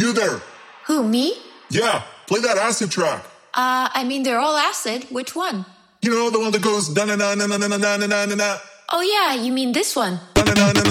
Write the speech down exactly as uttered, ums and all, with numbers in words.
You there? Who, me? Yeah, play that acid track. Uh, I mean, they're all acid. Which one? You know, the one that goes da na na na na na na na na na. Oh yeah, you mean this one. Na na na na